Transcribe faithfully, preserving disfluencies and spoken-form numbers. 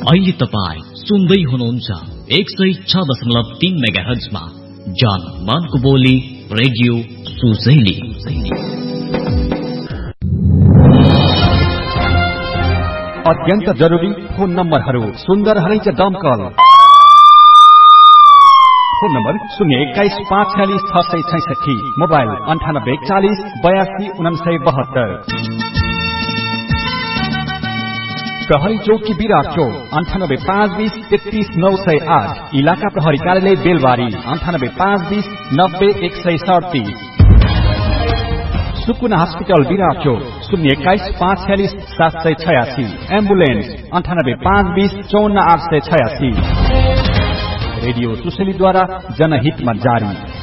अहिले तपाईँ सुन्दै हुनुहुन्छ एक सय छ दशमलव तीन मेगाहर्जमा जन मनको बोली रेडियो सुजैली। अत्यन्त जरुरी फोन नम्बरहरू सुन्दर हरैच दमकल। फोन नम्बर शून्य एक्काइस पाँच छ्यालिस छ सय छैसठी, मोबाइल अन्ठानब्बे एकचालिस बयासी उनासय बहत्तर। प्रहरी चौकी विराट चौक अन्ठानब्बे पाँच बीस तेत्तीस नौ सय आठ, इलाका प्रहरी कार्यालय बेलबारी अन्ठानब्बे पाँच बीस नब्बे एक सय सडतिस। सुकुना हस्पिटल विराट चौक शून्य एक्काइस पाँच छ्यालिस सात सय छयासी, एम्बुलेन्स अन्ठानब्बे पाँच बीस चौन्न आठ सय छयासी। रेडियो सुसेलीद्वारा जनहितमा जारी।